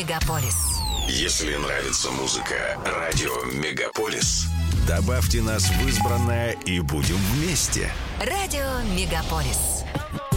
Мегаполис. Если нравится музыка радио Мегаполис, добавьте нас в избранное и будем вместе. Радио Мегаполис.